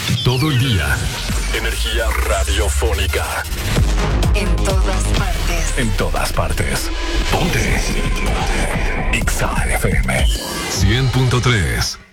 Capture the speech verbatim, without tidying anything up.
Todo el día. Energía radiofónica. En todas partes. En todas partes. Ponte. Ponte. X A F M. cien punto tres.